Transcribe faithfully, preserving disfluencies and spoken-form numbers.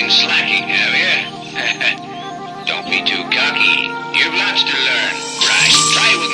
been slacking, have you? Don't be too cocky. You've lots to learn. Right, try with